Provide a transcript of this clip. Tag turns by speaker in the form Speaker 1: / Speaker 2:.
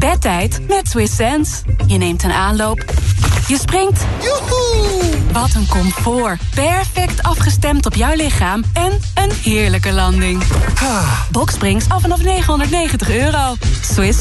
Speaker 1: Bedtijd met Swiss Sense. Je neemt een aanloop. Je springt. Joehoe! Wat een comfort. Perfect afgestemd op jouw lichaam. En een heerlijke landing. Boxsprings af vanaf €990. Swiss